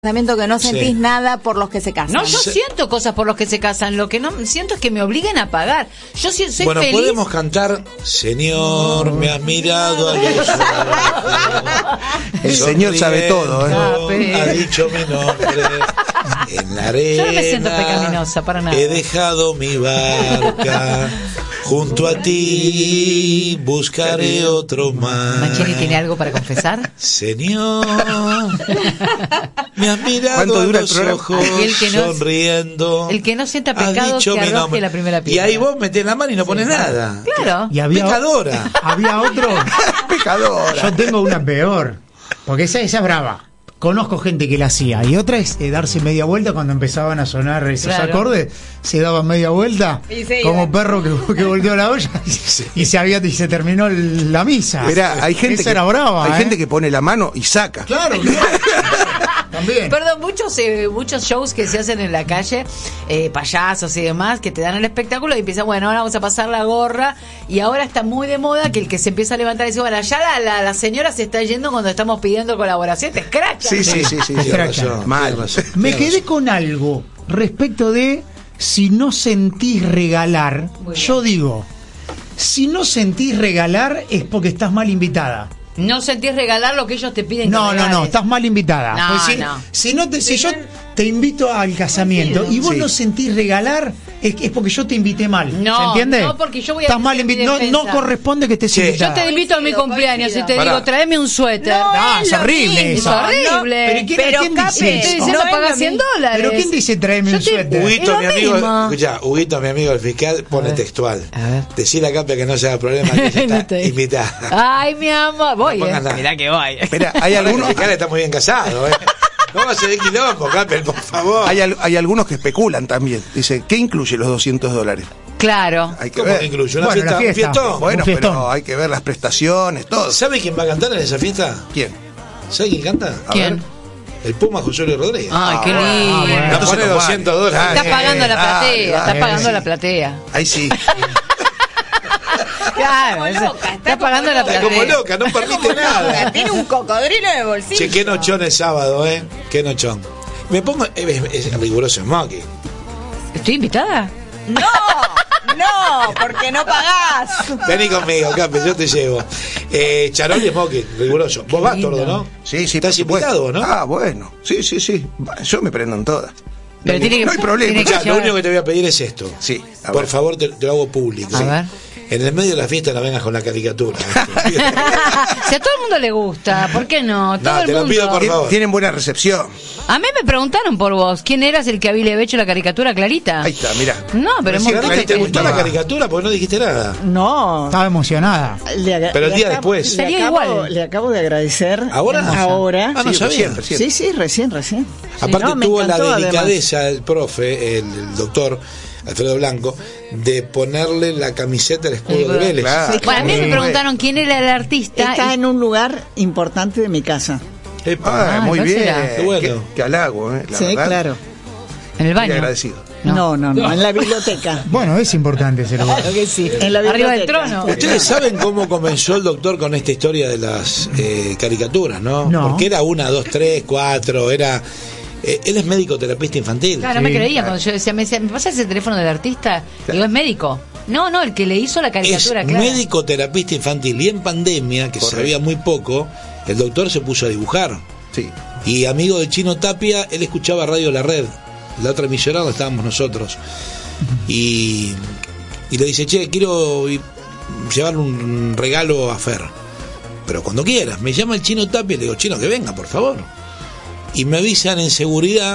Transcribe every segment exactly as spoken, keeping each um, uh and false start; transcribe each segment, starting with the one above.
que no sentís sí. nada por los que se casan. No, yo sí. siento cosas por los que se casan. Lo que no siento es que me obliguen a pagar. Yo sí soy bueno, feliz. Podemos cantar Señor, me has mirado a los ojos. El Señor sabe todo, ¿eh? Ha dicho mi nombre en la arena. Yo no me siento pecaminosa para nada. He dejado mi barca junto a ti, buscaré otro mar. ¿Machini tiene algo para confesar? Señor, me has mirado a los ojos, el que no, sonriendo. El que no sienta pecado, que arroje la primera piedra. Y ahí vos metés la mano y no pones sí, nada. Claro. Y había, pecadora. Había otro. Pecadora. Yo tengo una peor. Porque esa, esa es brava. Conozco gente que la hacía. Y otra es eh, darse media vuelta cuando empezaban a sonar esos claro. acordes. Se daban media vuelta como perro que, que volteó la olla y, sí. y se había y se terminó la misa. Mirá, hay gente esa que era brava, hay ¿eh? gente que pone la mano y saca. Claro, claro. También. Perdón, muchos eh, muchos shows que se hacen en la calle, eh, payasos y demás, que te dan el espectáculo y empiezan, bueno, ahora vamos a pasar la gorra, y ahora está muy de moda que el que se empieza a levantar y dice, bueno, ya la, la, la señora se está yendo cuando estamos pidiendo colaboración, te escrachan. Sí, sí, sí, sí, sí razón, mal. Razón, Me quedé razón. con algo respecto de si no sentís regalar. Yo digo, si no sentís regalar es porque estás mal invitada. No sentís regalar lo que ellos te piden. No, que no, no, estás mal invitada. No, pues si, no. Si, no te, si yo te invito al casamiento y vos sí. no sentís regalar, es, es porque yo te invité mal. No, ¿se entiende? No, porque yo voy a Estás mal invitado. No, no corresponde que estés sí. invitada. Yo te invito a mi cumpleaños y te Pará. digo, tráeme un suéter. No, no es horrible eso. Es horrible. No, pero ¿quién, pero ¿quién Cape, dice estoy eso? diciendo No, paga cien dólares. Pero ¿quién dice tráeme un suéter? Huguito, mi amigo, mismo. escuchá, Huguito, mi amigo el fiscal, pone textual. Decirle a Cape que no se haga problema, que se está no invitada. Ay, mi amor. Voy, no eh. Mirá que voy. Espera, hay algunos. El fiscal está muy bien casado, ¿eh? No va a ser quilombo, Cape, por favor. Hay, al, hay algunos que especulan también. Dice, ¿qué incluye los doscientos dólares? Claro. Hay que ¿Cómo ver. que incluye? ¿Una bueno, fiesta? fiesta. ¿Un fiestón? Bueno, un pero hay que ver las prestaciones, todo. ¿Sabe quién va a cantar en esa fiesta? ¿Quién? ¿Sabe quién canta? A ¿Quién? ver. El Puma José Luis Rodríguez. Ay, qué lindo. Ah, bueno. La pone doscientos dólares. Estás pagando la platea, ah, estás ah, pagando sí. la platea. Ahí sí. Claro, Está como loca, estás pagando la Está platea. como loca, no permite nada. Tiene un cocodrilo en el bolsillo. Che, qué nochón el sábado, ¿eh? Qué nochón. Me pongo... Es, es riguroso smoking. ¿Estoy invitada? No, no, porque no pagás. Vení conmigo, Cape, yo te llevo. Eh, charol y smoking, riguroso. Vos vas, Tordo, ¿no? Sí, sí. ¿Estás invitado, no? Ah, bueno. Sí, sí, sí. Yo me prendo en todas. Pero no, tiene que, no hay problema. tiene que Escuchá, lo único que te voy a pedir es esto. Sí, a Por ver. favor, te, te lo hago público. A Sí. ver. En el medio de la fiesta no vengas con la caricatura. Si a todo el mundo le gusta, ¿por qué no? Todo No, el te lo mundo. pido por favor. Tienen buena recepción. A mí me preguntaron por vos, ¿quién eras el que había hecho la caricatura clarita? Ahí está, mirá. No, pero Recién hemos ¿Te, visto ¿Te que- gustó la caricatura? Porque no dijiste nada. No. Estaba emocionada. Le, Pero el le día acabo- después. Le Sería acabo, igual. le acabo de agradecer. ¿Ahora? Ahora. Ah, no Sí, sabía. recién, recién. Sí, sí, recién, recién. Aparte No, me tuvo la encantó, delicadeza el profe, el, el doctor Alfredo Blanco, de ponerle la camiseta al escudo de Vélez. Claro. Sí, Bueno, a mí Sí. me preguntaron quién era el artista. Está y- en un lugar importante de mi casa. Epa. Ah, Ah, muy ¿cuál bien. será? Qué bueno. Qué, qué halago, ¿eh? La Sí, verdad. claro. En el Muy baño. agradecido. No, no, no, en la biblioteca. Bueno, es importante ese lugar. Claro que sí, en la biblioteca. Arriba del trono. Ustedes saben cómo comenzó el doctor con esta historia de las eh, caricaturas, ¿no? No. Porque era una, dos, tres, cuatro, era... eh, él es médico terapista infantil. Claro, no me Sí. creía cuando yo decía, me decía, ¿me pasa ese teléfono del artista? Digo, es médico. No, no, el que le hizo la Es caricatura, claro. médico terapista infantil y en pandemia, que Correcto. sabía muy poco, el doctor se puso a dibujar. Sí. Y amigo del Chino Tapia, él escuchaba Radio La Red, la otra emisora donde estábamos nosotros. Y, y le dice, che, quiero ir- llevarle un regalo a Fer. Pero cuando quieras, me llama el Chino Tapia y le digo, Chino, que venga, por favor. Y me avisan en seguridad,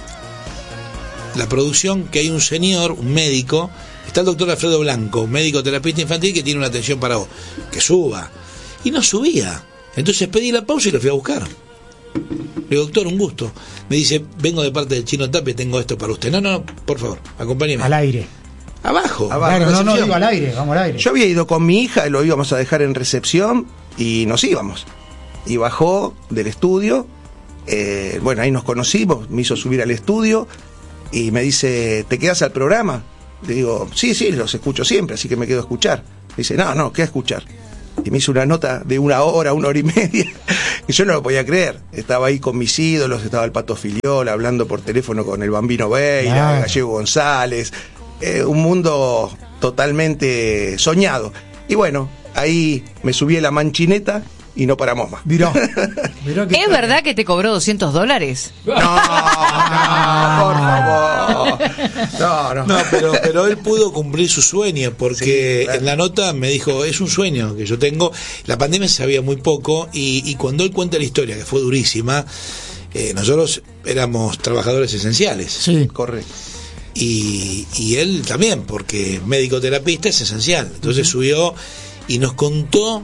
la producción, que hay un señor, un médico, está el doctor Alfredo Blanco, médico terapista infantil, que tiene una atención para vos, que suba. Y no subía. Entonces pedí la pausa y lo fui a buscar. Le digo, doctor, un gusto. Me dice, vengo de parte del Chino Tapia, tengo esto para usted. No, no, no, por favor, acompáñeme. Al aire. Abajo. Abajo. Claro, no, no recepción. digo al aire, vamos al aire. Yo había ido con mi hija, lo íbamos a dejar en recepción y nos íbamos. Y bajó del estudio, eh, bueno, ahí nos conocimos, me hizo subir al estudio y me dice, ¿te quedas al programa? Le digo, sí, sí, los escucho siempre, así que me quedo a escuchar. Me dice, no, no, ¿qué a escuchar? Y me hizo una nota de una hora, una hora y media. Y yo no lo podía creer. Estaba ahí con mis ídolos, estaba el Pato Filiol hablando por teléfono con el Bambino Veira, ah. Gallego González. Eh, un mundo totalmente soñado. Y bueno, ahí me subí a la manchineta y no paramos más. Mirá, mirá ¿Es tal. verdad que te cobró doscientos dólares? No, no, por favor. No, no. No, pero, pero él pudo cumplir su sueño, porque sí, claro. En la nota me dijo, es un sueño que yo tengo. La pandemia se sabía muy poco, y, y cuando él cuenta la historia, que fue durísima, eh, nosotros éramos trabajadores esenciales. Sí, correcto. Y, y él también, porque médico terapista es esencial. Entonces uh-huh. subió y nos contó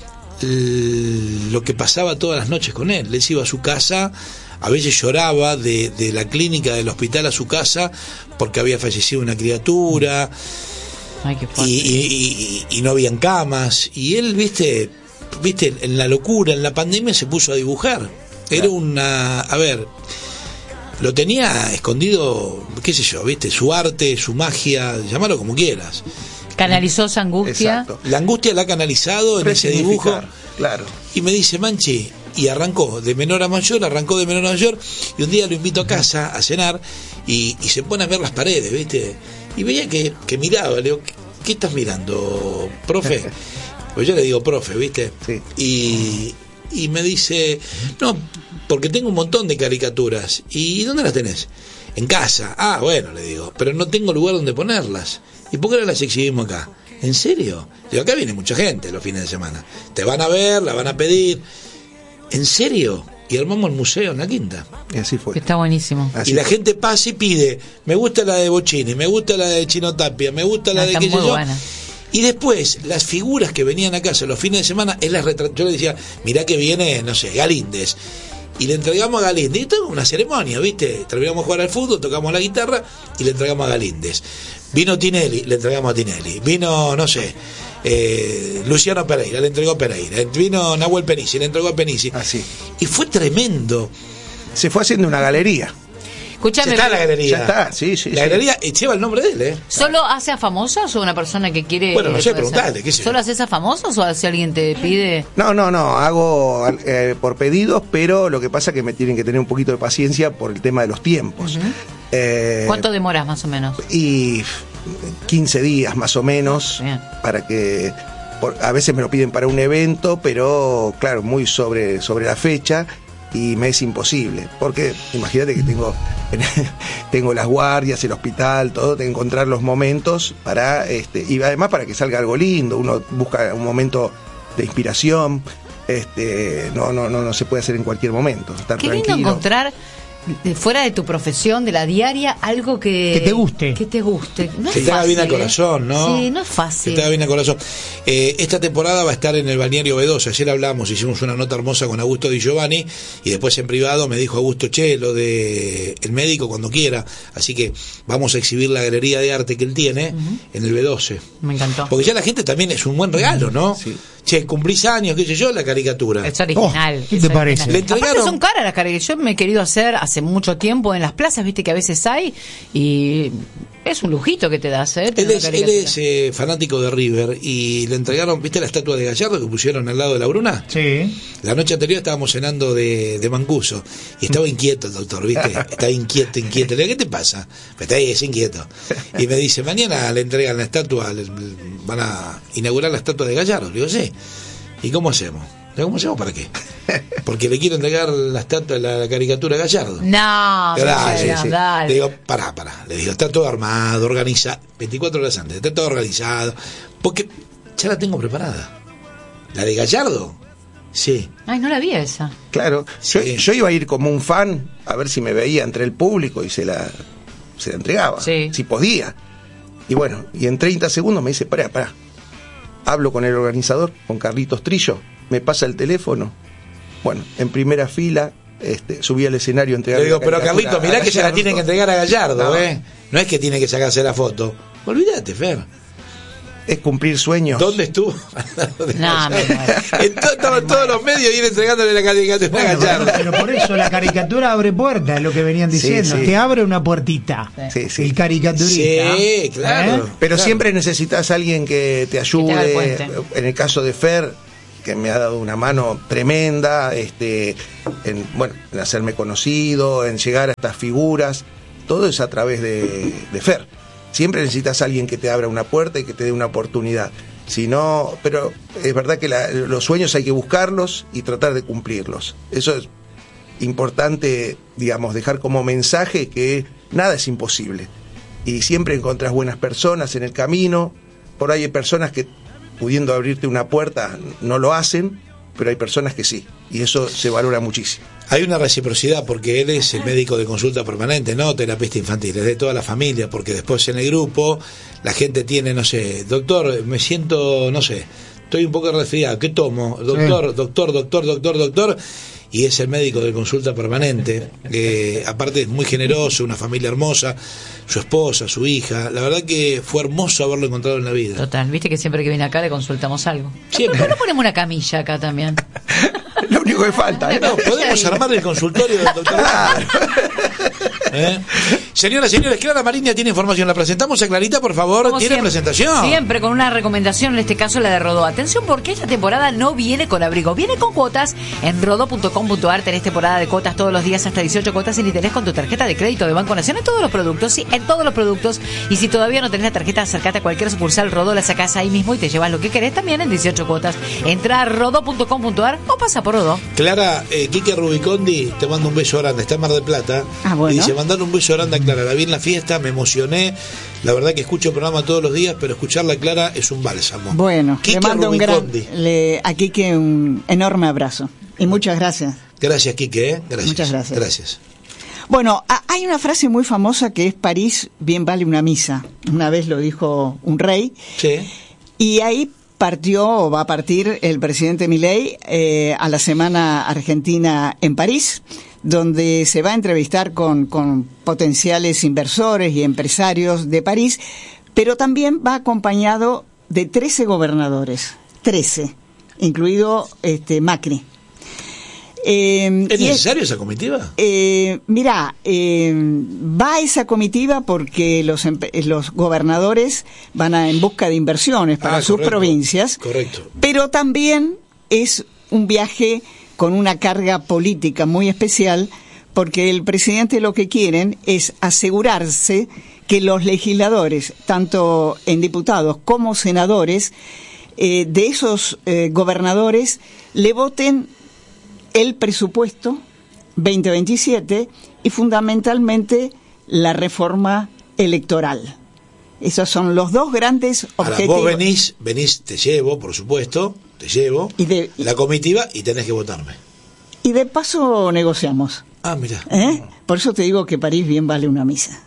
lo que pasaba todas las noches con él. Él se iba a su casa, a veces lloraba de, de la clínica del hospital a su casa porque había fallecido una criatura. Ay, qué fuerte. y, y, y, y no habían camas, y él, viste, viste, en la locura, en la pandemia se puso a dibujar. Era una, a ver, lo tenía escondido, qué sé yo, viste, su arte, su magia, llamalo como quieras. Canalizó esa angustia. Exacto. La angustia la ha canalizado en ese dibujo. Claro. Y me dice, Manchi, y arrancó de menor a mayor, arrancó de menor a mayor, y un día lo invito a casa a cenar, y, y se pone a ver las paredes, ¿viste? Y veía que, que miraba, le digo, ¿qué, qué estás mirando, profe? Pues yo le digo, profe, ¿viste? Sí. Y, y me dice, no, porque tengo un montón de caricaturas. ¿Y dónde las tenés? En casa. Ah, bueno, le digo, pero no tengo lugar donde ponerlas. ¿Y por qué no las exhibimos acá? ¿En serio? Digo, acá viene mucha gente los fines de semana. Te van a ver, la van a pedir. ¿En serio? Y armamos el museo en la Quinta. Y así fue. Está buenísimo. Así y la fue. Gente pasa y pide, me gusta la de Bocchini, me gusta la de Chino Tapia, me gusta la no, de qué sé yo. Buena. Y después, las figuras que venían a casa los fines de semana, él las retra- yo le decía, mirá que viene, no sé, Galíndez. Y le entregamos a Galíndez. Y esto es una ceremonia, ¿viste? Terminamos de jugar al fútbol, tocamos la guitarra y le entregamos a Galíndez. Vino Tinelli, le entregamos a Tinelli. Vino, no sé, eh, Luciano Pereira, le entregó a Pereira. Vino Nahuel Penisi, le entregó a Penisi. Así. Y fue tremendo. Se fue haciendo una galería. Escúchame. Ya está la galería. Ya está, sí, sí. La sí. galería lleva el nombre de él, ¿eh? ¿Solo hace a famosos o una persona que quiere...? Bueno, no sé, preguntale, ¿qué sé yo? ¿Solo haces a famosos o si alguien te pide...? No, no, no, hago eh, por pedidos, pero lo que pasa es que me tienen que tener un poquito de paciencia por el tema de los tiempos. Uh-huh. eh, ¿Cuánto demoras más o menos? Y quince días más o menos, Bien. para que... Por, a veces me lo piden para un evento, pero claro, muy sobre, sobre la fecha, y me es imposible, porque imagínate que tengo tengo las guardias, el hospital, todo, tengo que encontrar los momentos para, este, y además para que salga algo lindo. Uno busca un momento de inspiración, este, no, no, no, no se puede hacer en cualquier momento, estar Qué tranquilo. lindo encontrar fuera de tu profesión, de la diaria, algo que, que te guste. Que te guste. No que es te haga bien al ¿eh? corazón, ¿no? Sí, no es fácil. Que te haga bien al corazón. Eh, esta temporada va a estar en el balneario B dos. Ayer hablamos, hicimos una nota hermosa con Augusto Di Giovanni, y después en privado me dijo Augusto, che, lo de el médico cuando quiera. Así que vamos a exhibir la galería de arte que él tiene uh-huh. en el B doce. Me encantó. Porque ya la gente también es un buen regalo, ¿no? Sí. Che, cumplís años, qué sé yo, la caricatura. Es original. Oh, ¿qué te parece? Le entregaron... Aparte son caras las caricaturas. Yo me he querido hacer hace mucho tiempo en las plazas, viste que a veces hay, y es un lujito que te das, ¿eh? Él es, él es eh, fanático de River, y le entregaron, ¿viste la estatua de Gallardo que pusieron al lado de la Bruna? Sí. La noche anterior estábamos cenando de, de Mancuso, y estaba inquieto el doctor, ¿viste? Estaba inquieto, inquieto. Le digo, ¿qué te pasa? Me está ahí, es inquieto. Y me dice, mañana le entregan la estatua, le, van a inaugurar la estatua de Gallardo. Le digo, sí. ¿Y cómo hacemos? ¿Cómo hacemos para qué? Porque le quiero entregar la estatua, la, la caricatura a Gallardo. No, Gracias, no, sí, sí. dale. Le digo, pará, pará. Le digo, está todo armado, organizado. veinticuatro horas antes, está todo organizado. Porque ya la tengo preparada. ¿La de Gallardo? Sí. Ay, no la vi esa. Claro, Sí. yo, yo iba a ir como un fan a ver si me veía entre el público y se la, se la entregaba, Sí. si podía. Y bueno, y en treinta segundos me dice, pará, pará. Hablo con el organizador, con Carlitos Trillo, me pasa el teléfono. Bueno, en primera fila, este, subí al escenario a entregar. Le digo, la pero caricatura Carlito, mirá a que se la Gallardo. tienen que entregar a Gallardo, No. ¿eh? No es que tiene que sacarse la foto. Olvídate, Fer. Es cumplir sueños. ¿Dónde estuvo? No, me muero. En to- estaban todos los medios y ir entregándole la caricatura a Bueno, Gallardo. pero, pero por eso la caricatura abre puertas, es lo que venían Sí, diciendo. sí. Te abre una puertita. Sí, sí. El caricaturista. Sí, claro. ¿Eh? Pero Claro. siempre necesitas a alguien que te Que te haga el ayude. puente. En el caso de Fer, que me ha dado una mano tremenda, este, en, bueno, en hacerme conocido, en llegar a estas figuras. Todo es a través de, de Fer. Siempre necesitas a alguien que te abra una puerta y que te dé una oportunidad. Si no, pero es verdad que la, los sueños hay que buscarlos y tratar de cumplirlos. Eso es importante, digamos, dejar como mensaje que nada es imposible. Y siempre encontrás buenas personas en el camino. Por ahí hay personas que, pudiendo abrirte una puerta, no lo hacen, pero hay personas que sí. Y eso se valora muchísimo. Hay una reciprocidad porque él es el médico de consulta permanente, no terapista infantil, es de toda la familia, porque después en el grupo la gente tiene, no sé, doctor, me siento, no sé, estoy un poco resfriado, ¿qué tomo? Doctor, sí. doctor, doctor, doctor, doctor, y es el médico de consulta permanente, eh, aparte es muy generoso, una familia hermosa, su esposa, su hija, la verdad que fue hermoso haberlo encontrado en la vida. Total, viste que siempre que viene acá le consultamos algo. Siempre. ¿Por qué no ponemos una camilla acá también? Lo único que falta, ¿eh? No, podemos armar el consultorio del doctor. Claro. ¿Eh? Señoras y señores, Clara Mariña tiene información. La presentamos a Clarita, por favor. Como ¿Tiene siempre, presentación? Siempre con una recomendación, en este caso la de Rodó. Atención, porque esta temporada no viene con abrigo, viene con cuotas. En rodó punto com punto ar tenés temporada de cuotas todos los días, hasta dieciocho cuotas en interés con tu tarjeta de crédito de Banco Nación en todos los productos, sí, en todos los productos. Y si todavía no tenés la tarjeta, acércate a cualquier sucursal Rodó, la sacás ahí mismo y te llevas lo que querés también en dieciocho cuotas. Entra a rodó punto com punto ar o pasa por Rodó. Clara, eh, Quique Rubicondi te manda un beso grande, está en Mar del Plata. Ah, bueno. Y dice, mandale un beso grande a Clara. La vi en la fiesta, me emocioné. La verdad que escucho el programa todos los días, pero escucharla a Clara es un bálsamo. Bueno, Quique le mando un gran, Rubicondi. le, a Quique un enorme abrazo. Y muchas gracias. Gracias, Quique, ¿eh? Gracias. Muchas gracias. Gracias. Bueno, a, hay una frase muy famosa que es París bien vale una misa. Una vez lo dijo un rey. Sí. Y ahí partió o va a partir el presidente Milei eh, a la Semana Argentina en París, donde se va a entrevistar con, con potenciales inversores y empresarios de París, pero también va acompañado de trece gobernadores, trece, incluido este Macri. Eh, ¿Es necesario es, esa comitiva? Eh, mira, eh, va esa comitiva porque los los gobernadores van a, en busca de inversiones para ah, sus correcto, provincias. Correcto. Pero también es un viaje con una carga política muy especial, porque el presidente lo que quieren es asegurarse que los legisladores, tanto en diputados como senadores, eh, de esos eh, gobernadores, le voten el presupuesto veinte veintisiete y fundamentalmente la reforma electoral. Esos son los dos grandes objetivos. Ahora, vos venís, venís, te llevo, por supuesto, te llevo, y de, la comitiva y tenés que votarme. Y de paso negociamos. Ah, mira. ¿Eh? Por eso te digo que París bien vale una misa.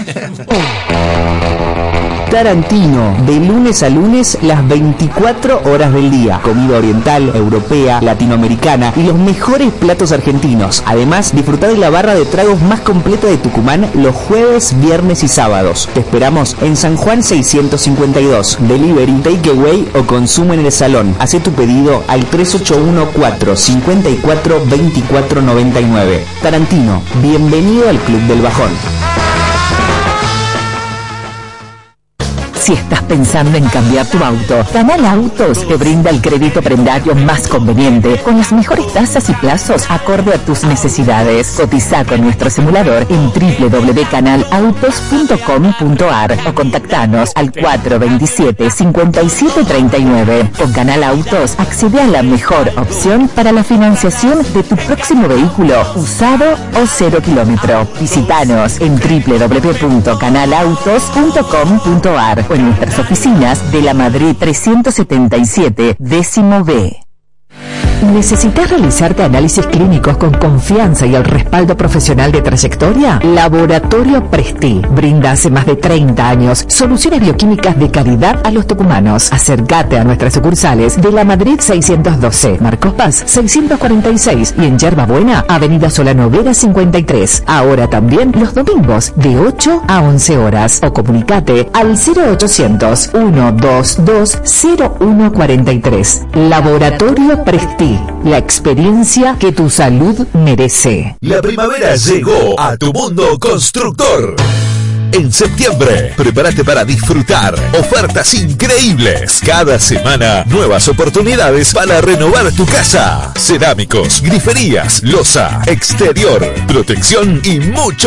Tarantino, de lunes a lunes, las veinticuatro horas del día. Comida oriental, europea, latinoamericana y los mejores platos argentinos. Además, disfruta de la barra de tragos más completa de Tucumán los jueves, viernes y sábados. Te esperamos en San Juan seiscientos cincuenta y dos. Delivery, takeaway o consumo en el salón. Hacé tu pedido al tres ocho uno cuatro cinco cuatro dos cuatro nueve nueve. Tarantino, bienvenido al Club del Bajón. Si estás pensando en cambiar tu auto, Canal Autos te brinda el crédito prendario más conveniente, con las mejores tasas y plazos acorde a tus necesidades. Cotiza con nuestro simulador en doble u doble u doble u punto canal autos punto com punto ar o contactanos al cuatro dos siete cinco siete tres nueve. Con Canal Autos accede a la mejor opción para la financiación de tu próximo vehículo, usado o cero kilómetro. Visítanos en doble u doble u doble u punto canal autos punto com punto ar o en nuestras oficinas de la Madrid trescientos setenta y siete, décimo B. ¿Necesitas realizarte análisis clínicos con confianza y el respaldo profesional de trayectoria? Laboratorio Presti brinda hace más de treinta años soluciones bioquímicas de calidad a los tucumanos. Acércate a nuestras sucursales de la Madrid seiscientos doce, Marcos Paz seiscientos cuarenta y seis y en Yerba Buena, Avenida Solano Vera cincuenta y tres. Ahora también los domingos de ocho a once horas. O comunicate al cero ochocientos, ciento veintidós, cero uno cuarenta y tres. Laboratorio Presti. La experiencia que tu salud merece. La primavera llegó a tu mundo constructor. en septiembre. Prepárate para disfrutar ofertas increíbles. Cada semana, nuevas oportunidades para renovar tu casa. Cerámicos, griferías, loza, exterior, protección y mucho